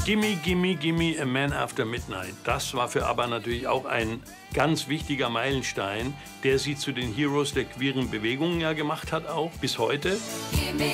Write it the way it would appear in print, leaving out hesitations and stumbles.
Gimme, Gimme, Gimme, A Man After Midnight. Das war für ABBA natürlich auch ein ganz wichtiger Meilenstein, der sie zu den Heroes der queeren Bewegungen ja gemacht hat, auch bis heute.